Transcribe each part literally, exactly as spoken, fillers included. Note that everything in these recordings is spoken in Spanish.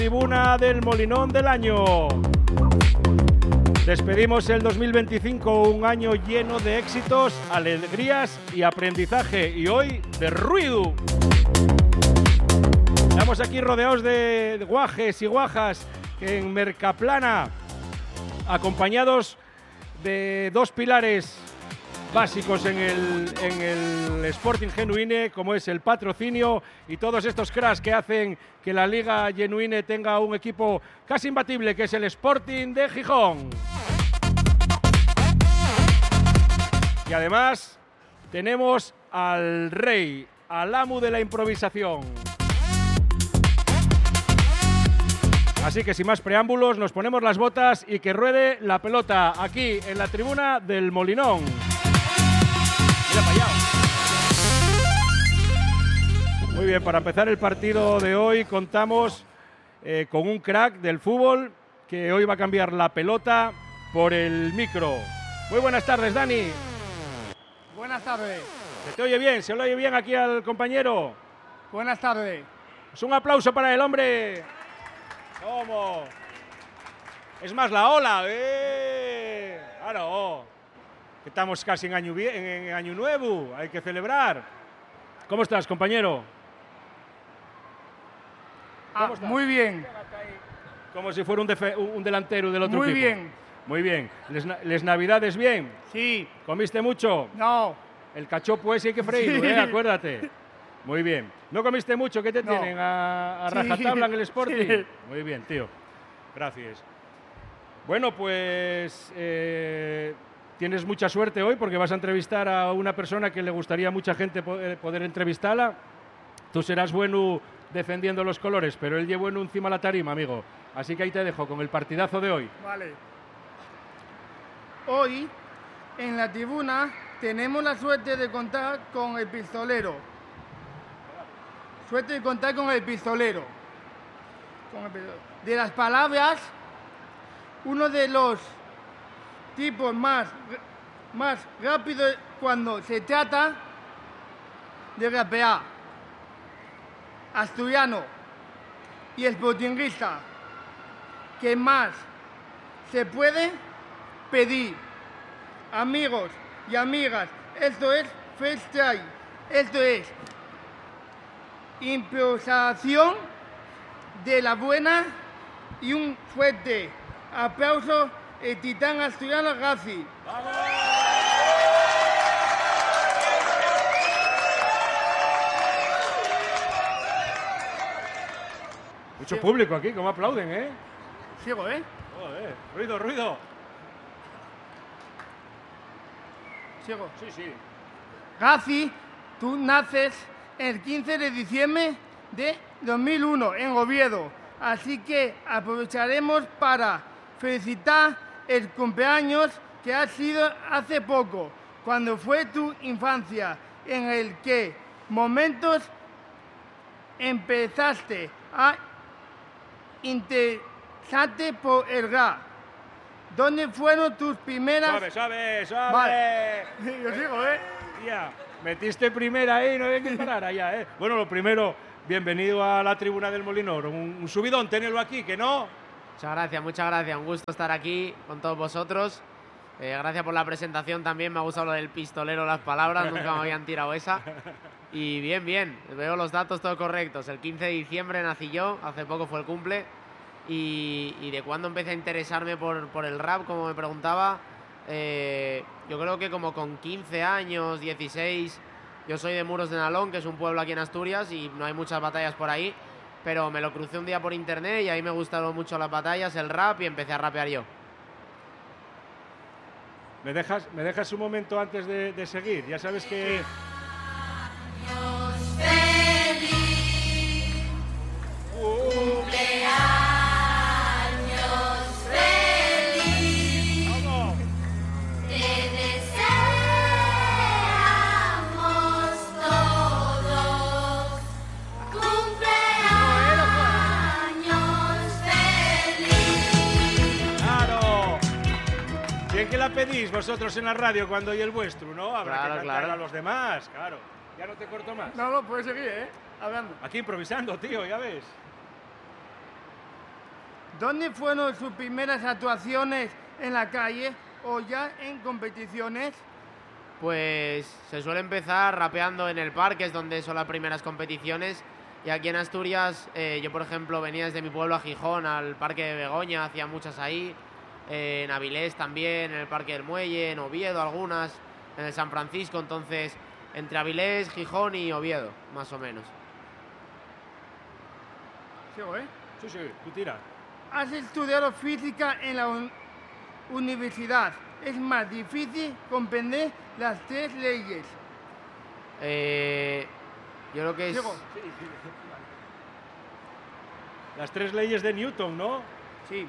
Tribuna del Molinón del año. Despedimos el dos mil veinticinco, un año lleno de éxitos, alegrías y aprendizaje, y hoy de ruido. Estamos aquí rodeados de guajes y guajas en Mercaplana, acompañados de dos pilares básicos en el, en el Sporting Genuine, como es el patrocinio y todos estos cracks que hacen que la Liga Genuine tenga un equipo casi imbatible, que es el Sporting de Gijón. Y además tenemos al rey, al amo de la improvisación. Así que sin más preámbulos, nos ponemos las botas y que ruede la pelota aquí en la tribuna del Molinón. Mira para allá. Muy bien, para empezar el partido de hoy contamos eh, con un crack del fútbol que hoy va a cambiar la pelota por el micro. Muy buenas tardes, Dani. Buenas tardes. ¿Se te oye bien? ¿Se le oye bien aquí al compañero? Buenas tardes. Pues un aplauso para el hombre. ¿Cómo? Es más la ola. ¡Eh! Claro. Estamos casi en año, en, en año nuevo. Hay que celebrar. ¿Cómo estás, compañero? Ah, ¿Cómo estás? Muy bien. Como si fuera un, defe, un delantero del otro Muy equipo. Muy bien. Muy bien. ¿Les, ¿Les navidades bien? Sí. ¿Comiste mucho? No. El cachopo ese hay que freírlo, sí. ¿eh? Acuérdate. Muy bien. ¿No comiste mucho? ¿Qué te no. tienen? ¿A, a rajatabla sí. en el Sporting? Sí. Muy bien, tío. Gracias. Bueno, pues eh, tienes mucha suerte hoy porque vas a entrevistar a una persona que le gustaría a mucha gente poder, poder entrevistarla. Tú serás bueno defendiendo los colores, pero él lleva bueno encima la tarima, amigo. Así que ahí te dejo con el partidazo de hoy. Vale. Hoy, en la tribuna, tenemos la suerte de contar con el pistolero. Suerte de contar con el pistolero. Con el pistolero. De las palabras, uno de los tipos más, más rápidos cuando se trata de rapear. Asturiano y sportinguista. ¿Qué más se puede pedir? Amigos y amigas, esto es freestyle. Esto es improvisación de la buena, y un fuerte aplauso el titán asturiano Gazi. ¡Vamos! Mucho público aquí, ¿cómo aplauden, eh? Sigo, ¿eh? Joder, ruido, ruido. Sigo. Sí, sí. Gazi, tú naces el quince de diciembre de dos mil uno en Oviedo, así que aprovecharemos para felicitar el cumpleaños que ha sido hace poco, cuando fue tu infancia, en el que momentos empezaste a interesarte por el rap. ¿Dónde fueron tus primeras...? Suave, suave, suave. Vale. Yo sigo, ¿eh? Ya, metiste primera ahí, no hay que parar allá, ¿eh? Bueno, lo primero, bienvenido a la tribuna del Molinón. Un, un subidón tenerlo aquí, ¿que no? Muchas gracias, muchas gracias. Un gusto estar aquí con todos vosotros. Eh, gracias por la presentación también. Me ha gustado lo del pistolero, las palabras. Nunca me habían tirado esa. Y bien, bien. Veo los datos todos correctos. El quince de diciembre nací yo. Hace poco fue el cumple. Y, y de cuándo empecé a interesarme por, por el rap, como me preguntaba. Eh, yo creo que como con quince años, dieciséis. Yo soy de Muros de Nalón, que es un pueblo aquí en Asturias. Y no hay muchas batallas por ahí. Pero me lo crucé un día por internet y ahí me gustaron mucho las batallas, el rap, y empecé a rapear yo. ¿Me dejas, me dejas un momento antes de, de seguir? Ya sabes que... ¿Qué la pedís vosotros en la radio cuando hay el vuestro, no? Habrá claro, que cantar claro. a los demás, claro. Ya no te corto más. No, no, puedes seguir, ¿eh? Hablando. Aquí improvisando, tío, ya ves. ¿Dónde fueron sus primeras actuaciones en la calle o ya en competiciones? Pues se suele empezar rapeando en el parque, es donde son las primeras competiciones. Y aquí en Asturias, eh, yo por ejemplo venía desde mi pueblo a Gijón, al Parque de Begoña, hacía muchas ahí. Eh, en Avilés también, en el Parque del Muelle, en Oviedo algunas, en el San Francisco. Entonces, entre Avilés, Gijón y Oviedo, más o menos. Sigo, ¿eh? Sí, sí, tú tira. Has estudiado física en la un- universidad. Es más difícil comprender las tres leyes. Eh, yo creo que es... Sigo. Las tres leyes de Newton, ¿no? Sí.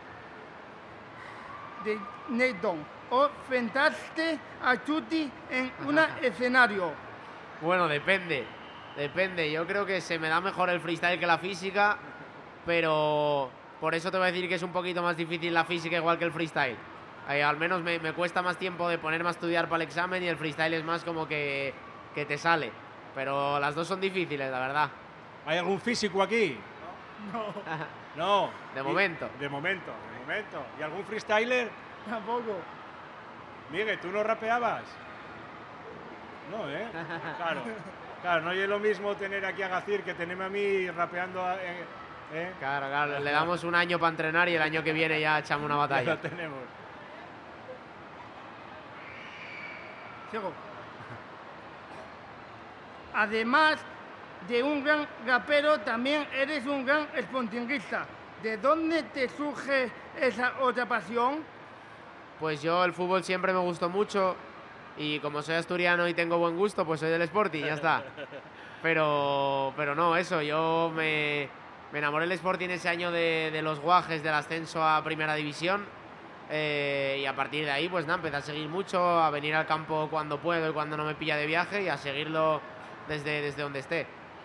De Newton. O enfrentaste a Chuti en un escenario. Bueno, depende, depende. Yo creo que se me da mejor el freestyle que la física, pero por eso te voy a decir que es un poquito más difícil la física igual que el freestyle. Eh, al menos me, me cuesta más tiempo de ponerme a estudiar para el examen y el freestyle es más como que, que te sale. Pero las dos son difíciles, la verdad. ¿Hay algún físico aquí? No. De Y- momento. De momento, de momento. ¿Y algún freestyler? Tampoco. Miguel, ¿tú no rapeabas? No, ¿eh? Claro. Claro, no es lo mismo tener aquí a Gacir que tenerme a mí rapeando, a- eh, ¿eh? Claro, claro, le damos un año para entrenar y el año que viene ya echamos una Ya batalla. lo tenemos. Sigo. Además de un gran rapero, también eres un gran espontinguista. ¿De dónde te surge esa otra pasión? Pues yo el fútbol siempre me gustó mucho y como soy asturiano y tengo buen gusto, pues soy del Sporting, ya está. Pero, pero no, eso, yo me, me enamoré del Sporting ese año de, de los guajes del ascenso a Primera División eh, y a partir de ahí, pues nada, empecé a seguir mucho, a venir al campo cuando puedo y cuando no me pilla de viaje y a seguirlo desde, desde donde esté.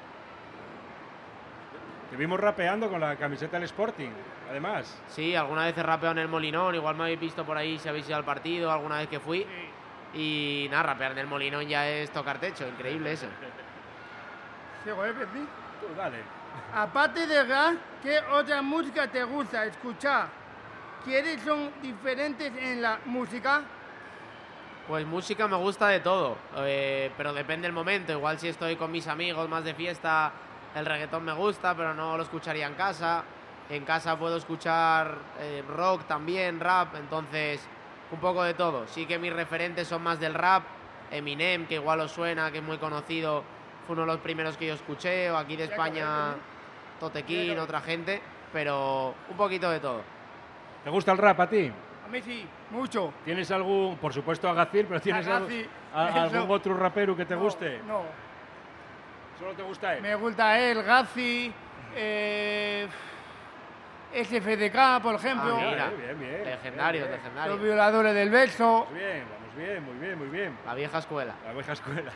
Te vimos rapeando con la camiseta del Sporting, además. Sí, alguna vez he rapeado en el Molinón, igual me habéis visto por ahí si habéis ido al partido, alguna vez que fui. Y nada, rapear en el Molinón ya es tocar techo, increíble eso. Sigo, ¿eh, Pepsi? Tú, dale. Aparte de rap, ¿qué otra música te gusta escuchar? ¿Quiénes son diferentes en la música? Pues música me gusta de todo, eh, pero depende del momento. Igual si estoy con mis amigos más de fiesta, el reggaetón me gusta, pero no lo escucharía en casa. En casa puedo escuchar eh, rock también, rap, entonces un poco de todo. Sí que mis referentes son más del rap. Eminem, que igual os suena, que es muy conocido, fue uno de los primeros que yo escuché, o aquí de España Totequín, otra gente, pero un poquito de todo. ¿Te gusta el rap a ti? A mí sí, mucho. ¿Tienes algún, por supuesto a Gacir, pero tienes A algo- Gacir, a- eso. algún otro rapero que te No, guste? No, ¿Solo te gusta él? me gusta él, Gazi, eh, S F D K, por ejemplo. Ah, mira. bien, bien, bien. Legendario, Bien, bien. Los legendario. violadores del verso. Vamos bien, vamos bien, muy bien, muy bien. La vieja escuela. La vieja escuela.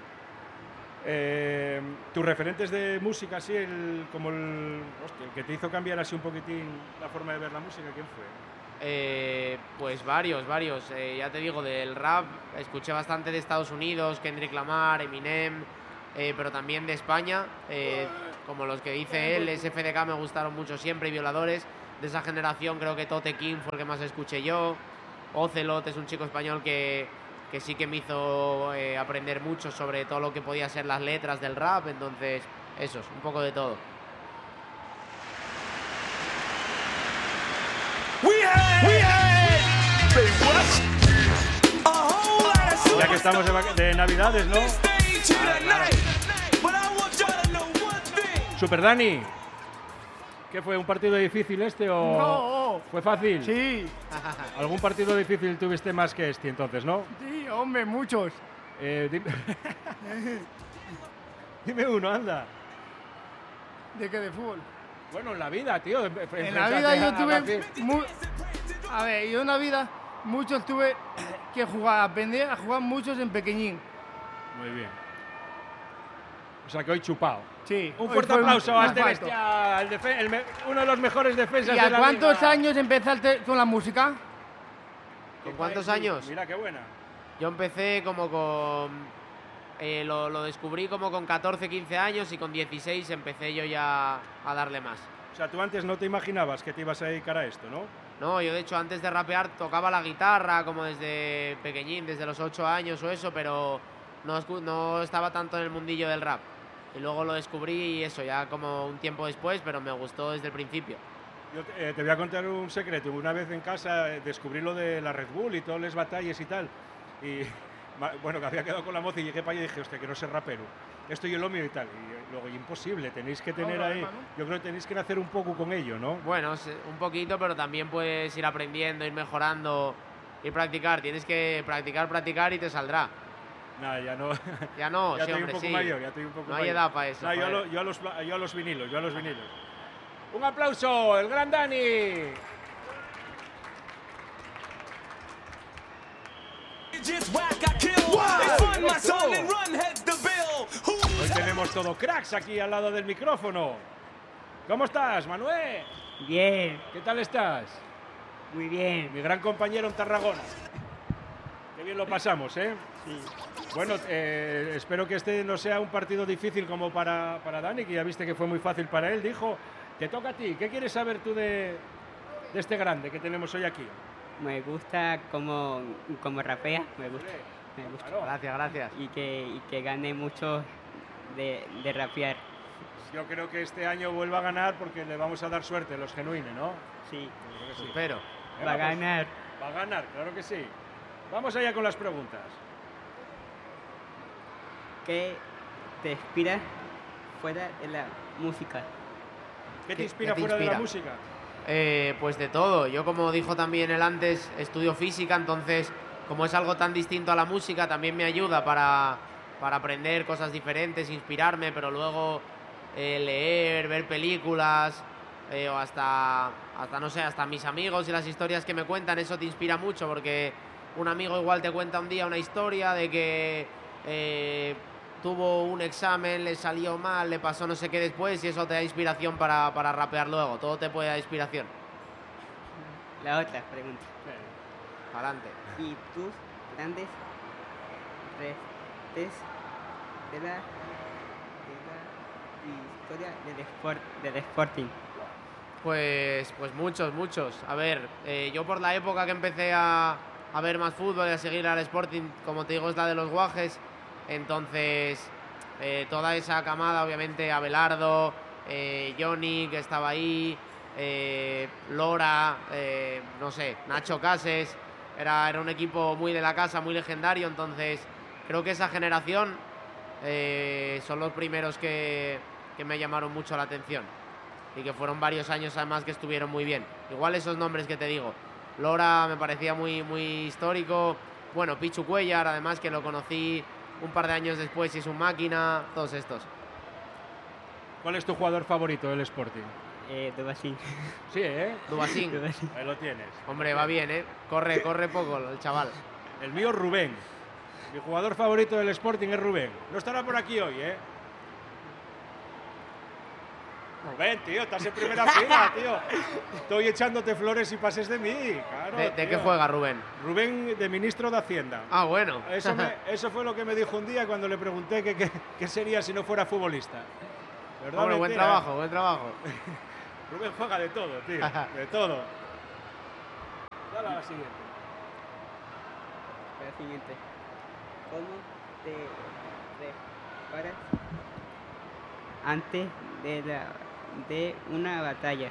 Eh, ¿Tus referentes de música, así, el, como el, hostia, el que te hizo cambiar así un poquitín la forma de ver la música, quién fue? Eh, pues varios, varios. Eh, ya te digo, del rap escuché bastante de Estados Unidos, Kendrick Lamar, Eminem, eh, pero también de España, eh, como los que dice él, S F D K me gustaron mucho siempre y Violadores. De esa generación creo que Tote King fue el que más escuché yo. Ocelot es un chico español que, que sí que me hizo eh, aprender mucho sobre todo lo que podía ser las letras del rap, entonces eso, es un poco de todo. Ya que estamos de, vaca- de Navidades, ¿no? Super Dani, ¿qué fue? ¿Un partido difícil este o No, fue fácil? sí, ¿Algún partido difícil tuviste más que este entonces, no? sí, hombre, muchos. Eh, dime... dime uno, anda. ¿De qué? De fútbol. Bueno, en la vida, tío. En la vida yo tuve... mu- A ver, yo en la vida muchos tuve que jugar, aprender a jugar muchos en pequeñín. Muy bien. O sea que hoy chupado. Sí. Un hoy fuerte fue aplauso a un este falto. bestia, el defe- el me- uno de los mejores defensas ¿Y de a la cuántos liga. años empezaste con la música? ¿Con cuántos Sí, años? Mira qué buena. Yo empecé como con... eh, lo, lo descubrí como con catorce, quince años y con dieciséis empecé yo ya a darle más. O sea, tú antes no te imaginabas que te ibas a dedicar a esto, ¿no? No, yo de hecho antes de rapear tocaba la guitarra como desde pequeñín, desde los ocho años o eso, pero no, no estaba tanto en el mundillo del rap. Y luego lo descubrí y eso, ya como un tiempo después, pero me gustó desde el principio. Yo te, eh, te voy a contar un secreto. Una vez en casa eh, descubrí lo de la Red Bull y todas las batallas y tal. Y bueno, que había quedado con la moza y llegué para allá y dije, hostia, que no sé rapero. Esto yo lo mío y tal. Y luego, imposible, tenéis que tener ahí. Yo creo que tenéis que nacer un poco con ello, ¿no? Bueno, un poquito, pero también puedes ir aprendiendo, ir mejorando, ir practicar. Tienes que practicar, practicar y te saldrá. Nada, ya no. Ya no, ya sí, estoy hombre, un poco sí. mayor, ya estoy un poco no mayor. hay edad para eso. No, yo, a lo, yo, a los, yo a los vinilos, yo a los vinilos. Un aplauso, el gran Dani. Hoy tenemos todo cracks aquí al lado del micrófono. ¿Cómo estás, Manuel? Bien. ¿Qué tal estás? Muy bien. Mi gran compañero en Tarragona. Qué bien lo pasamos, ¿eh? Sí. Bueno, eh, espero que este no sea un partido difícil como para, para Dani, que ya viste que fue muy fácil para él. Dijo, te toca a ti. ¿Qué quieres saber tú de, de este grande que tenemos hoy aquí? Me gusta como, como rapea, me gusta. Me gusta. Claro. Gracias, gracias. Y que, y que gane mucho de, de rapear. Yo creo que este año vuelva a ganar porque le vamos a dar suerte a los genuines, ¿no? Sí. Creo que sí. Pero Venga, Va a pues, ganar. va a ganar, claro que sí. Vamos allá con las preguntas. ¿Qué te inspira fuera de la música? ¿Qué te ¿Qué- inspira qué te fuera de la inspira? música? Eh, pues de todo. Yo, como dijo también él antes, estudio física, entonces, como es algo tan distinto a la música, también me ayuda para, para aprender cosas diferentes, inspirarme, pero luego eh, leer, ver películas, eh, o hasta, hasta, no sé, hasta mis amigos y las historias que me cuentan, eso te inspira mucho, porque un amigo igual te cuenta un día una historia de que eh, tuvo un examen, le salió mal, le pasó no sé qué después y eso te da inspiración para, para rapear luego. Todo te puede dar inspiración. La otra pregunta. Adelante. ¿Y tus grandes restes de la, de la historia del, sport, del Sporting? Pues, pues muchos, muchos. A ver, eh, yo por la época que empecé a, a ver más fútbol y a seguir al Sporting, como te digo, es la de los Guajes. Entonces, eh, toda esa camada, obviamente, Abelardo, eh, Johnny, que estaba ahí, eh, Lora, eh, no sé, Nacho Cases. Era, era un equipo muy de la casa, muy legendario. Entonces, creo que esa generación eh, son los primeros que, que me llamaron mucho la atención. Y que fueron varios años además que estuvieron muy bien. Igual esos nombres que te digo. Lora me parecía muy, muy histórico. Bueno, Pichu Cuellar, además, que lo conocí un par de años después y es un máquina. Todos estos. ¿Cuál es tu jugador favorito del Sporting? Eh, Dubasín. Sí, ¿eh? Dubasín. Dubasín. Ahí lo tienes. Hombre, va bien, ¿eh? Corre, corre poco el chaval. El mío, Rubén. Mi jugador favorito del Sporting es Rubén. No estará por aquí hoy, ¿eh? Rubén, tío, estás en primera fila, tío. Estoy echándote flores y pases de mí, claro. ¿De, de qué tío. juega Rubén? Rubén, de ministro de Hacienda. Ah, bueno. Eso, me- eso fue lo que me dijo un día cuando le pregunté qué que, qué sería si no fuera futbolista. ¿Verdad, Hombre, buen mentira? trabajo, buen trabajo. Rubén juega de todo, tío. De todo. Dale a la siguiente. La siguiente. ¿Cómo te preparas antes de, la, de una batalla?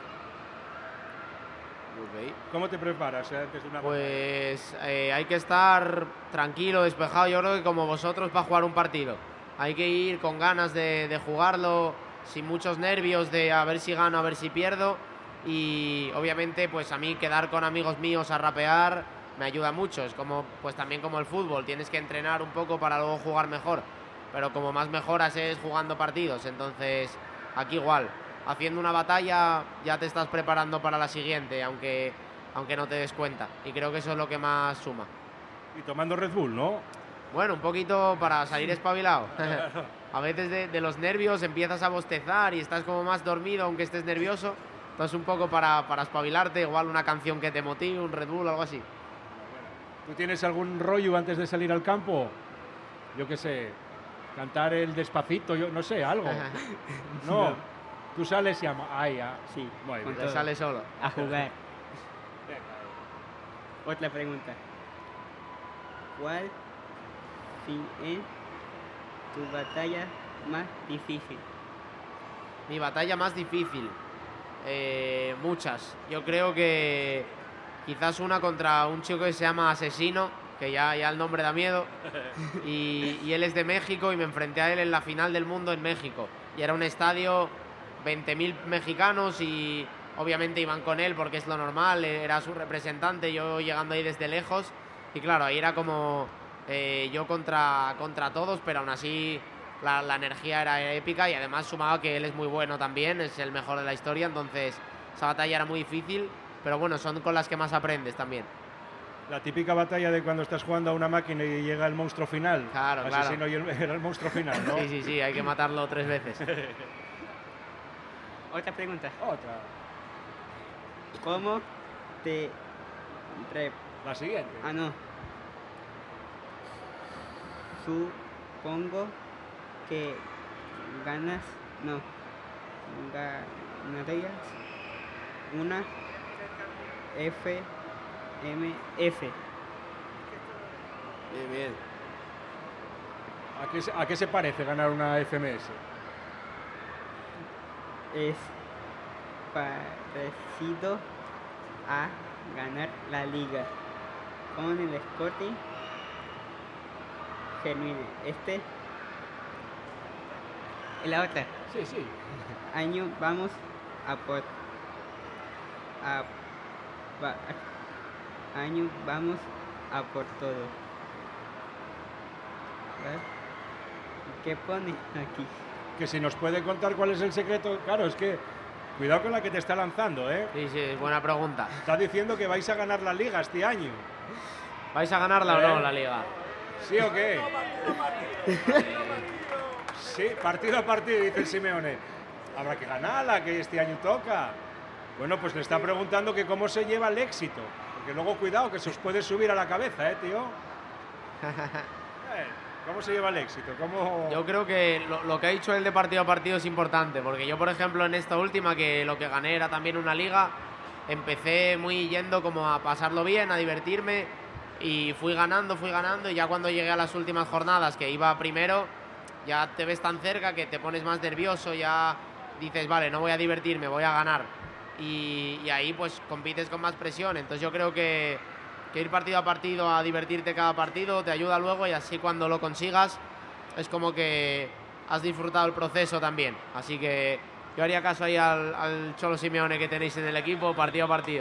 Ok. ¿Cómo te preparas eh, antes de una batalla? Pues eh, hay que estar tranquilo, despejado, yo creo que como vosotros, para jugar un partido. Hay que ir con ganas de, de jugarlo, sin muchos nervios de a ver si gano, a ver si pierdo. Y obviamente pues a mí quedar con amigos míos a rapear me ayuda mucho. Es como, pues también como el fútbol, tienes que entrenar un poco para luego jugar mejor. Pero como más mejoras es jugando partidos, entonces aquí igual. Haciendo una batalla ya te estás preparando para la siguiente, aunque, aunque no te des cuenta. Y creo que eso es lo que más suma. Y tomando Red Bull, ¿no? Bueno, un poquito para salir espabilado. A veces de, de los nervios empiezas a bostezar y estás como más dormido aunque estés nervioso. Entonces un poco para, para espabilarte, igual una canción que te motive, un Red Bull, algo así. ¿Tú tienes algún rollo antes de salir al campo? Yo qué sé, cantar el Despacito, yo no sé, algo. No. Tú sales y a... Ahí, ah. Sí, Muy con bien. Te sale solo. a jugar. Otra pregunta. ¿Cuál es tu batalla más difícil? Mi batalla más difícil. Eh, muchas. Yo creo que quizás una contra un chico que se llama Asesino, que ya, ya el nombre da miedo. Y, y él es de México y me enfrenté a él en la final del mundo en México. Y era un estadio, veinte mil mexicanos y obviamente iban con él porque es lo normal, era su representante, yo llegando ahí desde lejos. Y claro, ahí era como eh, yo contra, contra todos, pero aún así la, la energía era épica y además sumaba que él es muy bueno también, es el mejor de la historia, entonces esa batalla era muy difícil, pero bueno, son con las que más aprendes también. La típica batalla de cuando estás jugando a una máquina y llega el monstruo final. Claro, claro. Asesino y el, era el monstruo final, ¿no? Sí, sí, sí, hay que matarlo tres veces. Otra pregunta. Otra. ¿Cómo te... Re... La siguiente. Ah, no. Supongo que ganas... No. Ganarías una F M F. Bien, bien. ¿A qué, se, ¿A qué se parece ganar una F M S? Es parecido a ganar la liga con el Sporting Germine. Este y la otra Sí, sí. año vamos a por a, va- año vamos a por todo. ¿Verdad? ¿Qué pone aquí? Que si nos puede contar cuál es el secreto. Claro, es que cuidado con la que te está lanzando, ¿eh? Sí, sí, es buena pregunta. Está diciendo que vais a ganar la liga este año. ¿Vais a ganarla o ¿Eh? no la liga? ¿Sí o qué? Sí, partido a partido, dice el Simeone. Habrá que ganarla, que este año toca. Bueno, pues le está preguntando que cómo se lleva el éxito. Porque luego, cuidado, que se os puede subir a la cabeza, ¿eh, tío? Eh, ¿Cómo se lleva el éxito? ¿Cómo... Yo creo que lo, lo que ha dicho él de partido a partido es importante, porque yo, por ejemplo, en esta última, que lo que gané era también una liga, empecé muy yendo como a pasarlo bien, a divertirme, y fui ganando, fui ganando, y ya cuando llegué a las últimas jornadas, que iba primero, ya te ves tan cerca que te pones más nervioso, ya dices, vale, no voy a divertirme, voy a ganar. Y, y ahí pues compites con más presión, entonces yo creo que, que ir partido a partido a divertirte cada partido te ayuda luego y así cuando lo consigas es como que has disfrutado el proceso también. Así que yo haría caso ahí al, al Cholo Simeone que tenéis en el equipo, partido a partido.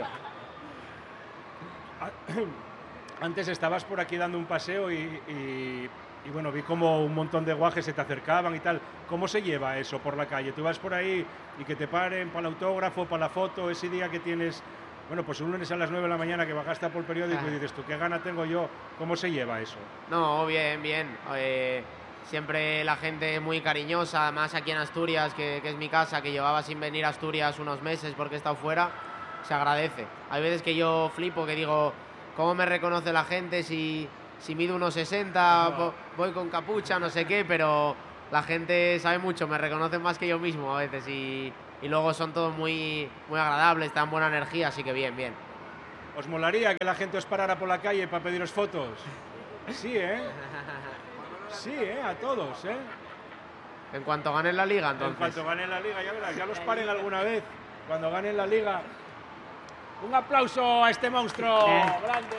Antes estabas por aquí dando un paseo y, y, y bueno, vi como un montón de guajes se te acercaban y tal. ¿Cómo se lleva eso por la calle? Tú vas por ahí y que te paren para el autógrafo, para la foto, ese día que tienes, bueno, pues un lunes a las nueve de la mañana que bajaste a por el periódico Ah. y dices tú, ¿qué gana tengo yo? ¿Cómo se lleva eso? No, bien, bien. Eh, siempre la gente muy cariñosa, además aquí en Asturias, que, que es mi casa, que llevaba sin venir a Asturias unos meses porque he estado fuera, se agradece. Hay veces que yo flipo, que digo, ¿cómo me reconoce la gente si, si mido unos sesenta, vo- voy con capucha, no sé qué? Pero la gente sabe mucho, me reconocen más que yo mismo a veces y, y luego son todos muy, muy agradables, dan buena energía, así que bien, bien. ¿Os molaría que la gente os parara por la calle para pediros fotos? Sí, ¿eh? Sí, ¿eh? A todos, ¿eh? En cuanto ganen la liga, entonces. En cuanto ganen la liga, ya verás, ya los paren alguna vez. Cuando ganen la liga. Un aplauso a este monstruo grande.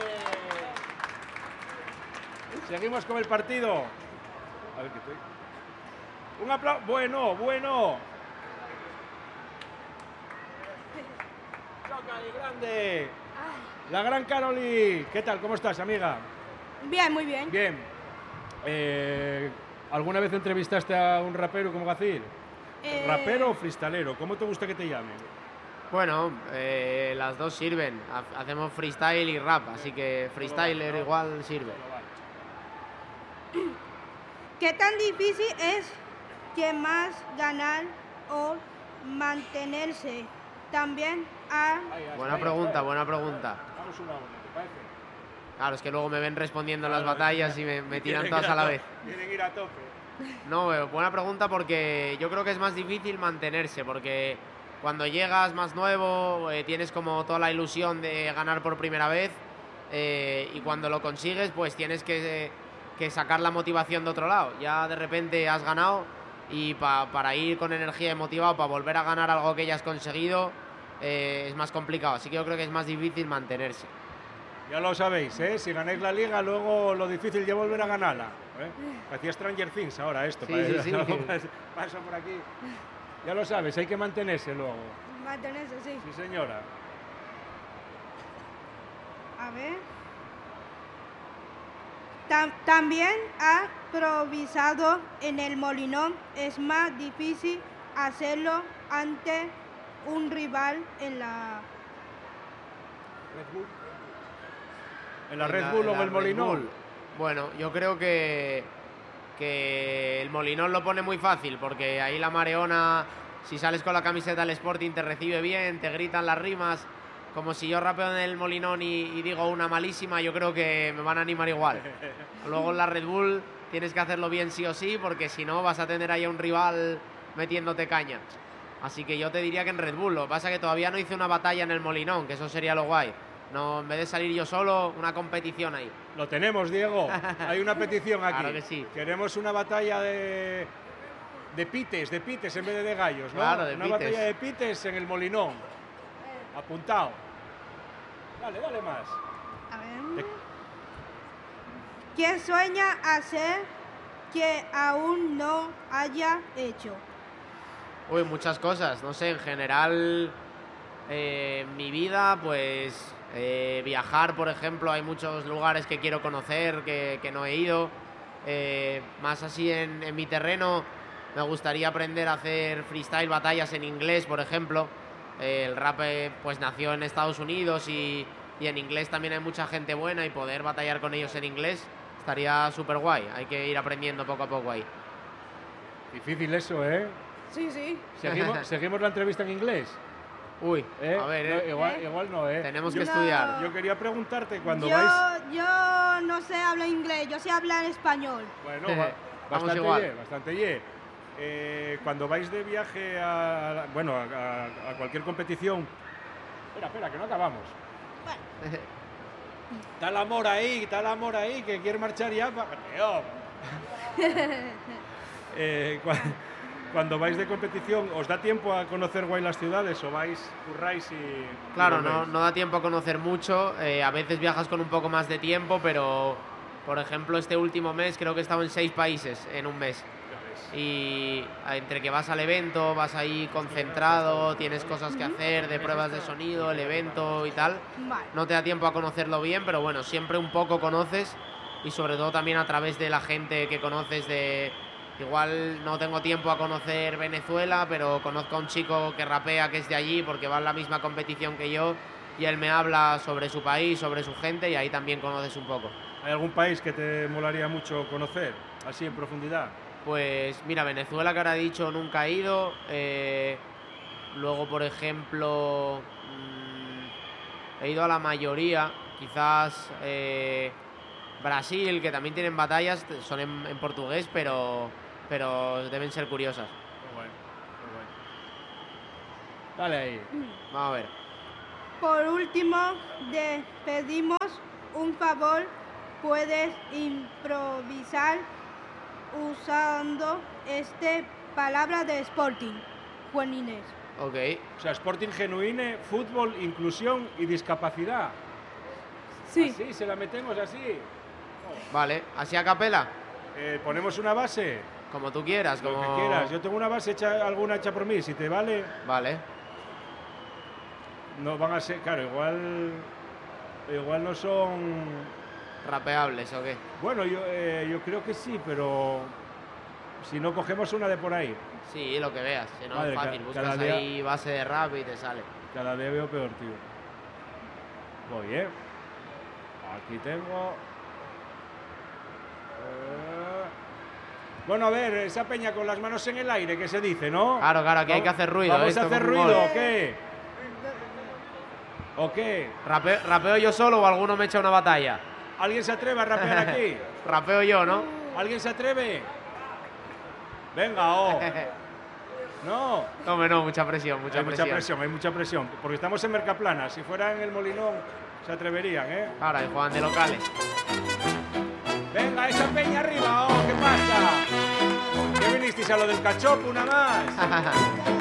Seguimos con el partido. A ver qué estoy. Un aplauso. Bueno, bueno. Chocali, grande. La gran Caroli. ¿Qué tal? ¿Cómo estás, amiga? Bien, muy bien. Bien. Eh, ¿Alguna vez entrevistaste a un rapero como Gacir? Eh, ¿Rapero o freestalero? ¿Cómo te gusta que te llamen? Bueno, eh, las dos sirven. Ha- Hacemos freestyle y rap, así que freestyler igual sirve. ¿Qué tan difícil es que más ganar o mantenerse? También a... Buena pregunta, buena pregunta. Vamos una a una, ¿te parece? Claro, es que luego me ven respondiendo en las batallas y me, me tiran todas a la vez. Quieren ir a tope. No, eh, buena pregunta porque yo creo que es más difícil mantenerse, porque cuando llegas más nuevo eh, tienes como toda la ilusión de ganar por primera vez eh, y cuando lo consigues pues tienes que, que sacar la motivación de otro lado. Ya de repente has ganado y pa, para ir con energía y motivado, para volver a ganar algo que ya has conseguido, eh, es más complicado. Así que yo creo que es más difícil mantenerse. Ya lo sabéis, ¿eh? Si ganáis la Liga, luego lo difícil ya volver a ganarla. ¿eh? Hacía Stranger Things ahora esto. Sí, para, sí, sí. Pasa, pasa por aquí. Ya lo sabes, hay que mantenerse luego. Mantenerse, sí. Sí, señora. A ver. Tam- también ha improvisado en el Molinón. Es más difícil hacerlo ante un rival en la... Red Bull. ¿En la En Red la- Bull en o en la el Red Molinón? Bull. Bueno, yo creo que, que el Molinón lo pone muy fácil, porque ahí la Mareona, si sales con la camiseta del Sporting, te recibe bien, te gritan las rimas. Como si yo rapeo en el Molinón y, y digo una malísima, yo creo que me van a animar igual. Luego en la Red Bull tienes que hacerlo bien sí o sí, porque si no vas a tener ahí a un rival metiéndote caña. Así que yo te diría que en Red Bull. Lo que pasa es que todavía no hice una batalla en el Molinón, que eso sería lo guay. No, en vez de salir yo solo, una competición ahí. Lo tenemos, Diego. Hay una petición aquí. Claro que sí. Queremos una batalla de, de pites, de pites en vez de de gallos, ¿no? Claro, de una pites. batalla de pites en el Molinón. Apuntado. Dale, dale más. A ver. Te- ¿Qué sueña hacer que aún no haya hecho? Uy, muchas cosas. No sé, en general, eh, mi vida, pues eh, viajar, por ejemplo, hay muchos lugares que quiero conocer, que, que no he ido. Eh, más así en, en mi terreno, me gustaría aprender a hacer freestyle, batallas en inglés, por ejemplo. Eh, el rap eh, pues nació en Estados Unidos y, y en inglés también hay mucha gente buena y poder batallar con ellos en inglés estaría súper guay. Hay que ir aprendiendo poco a poco ahí. Difícil eso, ¿eh? Sí, sí. ¿Seguimos, ¿seguimos la entrevista en inglés? Uy, ¿Eh? a ver, No, eh, igual, ¿Eh? igual no, ¿eh? tenemos yo, que No. estudiar. yo quería preguntarte cuando yo, vais... yo no sé hablar inglés, yo sé hablar español. Bueno, ba- Vamos bastante igual. ye, bastante ye. Eh, cuando vais de viaje a, a la- bueno, a, a- a cualquier competición... Espera, espera, que no acabamos. Está el amor ahí, está el amor ahí, que quiere marchar ya. pa- Tío. Eh, cua- cuando vais de competición, ¿os da tiempo a conocer guay las ciudades o vais, curráis y... Claro, y no, volvéis? no da tiempo a conocer mucho. eh, a veces viajas con un poco más de tiempo, pero por ejemplo este último mes creo que he estado en seis países en un mes. Ya ves. Y entre que vas al evento, vas ahí concentrado, tienes cosas que hacer de pruebas de sonido, el evento y tal, Vale. no te da tiempo a conocerlo bien, pero bueno, siempre un poco conoces y sobre todo también a través de la gente que conoces de... Igual no tengo tiempo a conocer Venezuela, pero conozco a un chico que rapea que es de allí porque va en la misma competición que yo y él me habla sobre su país, sobre su gente y ahí también conoces un poco. ¿Hay algún país que te molaría mucho conocer, así en profundidad? Pues mira, Venezuela, que ahora he dicho, nunca he ido. eh, luego, por ejemplo, mm, he ido a la mayoría. Quizás eh, Brasil, que también tienen batallas, t- son en, en portugués, pero, pero deben ser curiosas. Qué guay, qué guay. Dale ahí. Vamos a ver. Por último, te pedimos un favor. Puedes improvisar usando este palabra de Sporting, Juan Inés. Ok. O sea, Sporting genuine, fútbol, inclusión y discapacidad. Sí. Así, se la metemos así. Vale. ¿Así a capela? Eh, ponemos una base, Como tú quieras. lo Como... que quieras. Yo tengo una base hecha, alguna hecha por mí, si te vale. Vale. No van a ser, claro, igual, igual no son. ¿Rapeables o qué? Bueno, yo, eh, yo creo que sí, pero si no cogemos una de por ahí. Sí, lo que veas. Si no Madre, es fácil. ca- Buscas cada día- ahí base de rap y te sale. Cada día veo peor, tío. Voy, ¿eh? Aquí tengo. Eh, Bueno, a ver, esa peña con las manos en el aire, ¿qué se dice, no? Claro, claro, aquí hay que hacer ruido, ¿Vamos esto a hacer como un ruido gol. o qué? ¿O qué? Rape- ¿Rapeo yo solo o alguno me echa una batalla? ¿Alguien se atreve a rapear aquí? Rapeo yo, ¿no? ¿Alguien se atreve? Venga, oh. No. No, hombre, no, mucha presión, mucha hay presión. mucha presión, hay mucha presión. Porque estamos en Mercaplana. Si fuera en el Molinón, se atreverían, ¿eh? Ahora, y juegan de locales. Venga, esa peña arriba, oh, ¿qué pasa? ¿Qué vinisteis a lo del cachopo una más?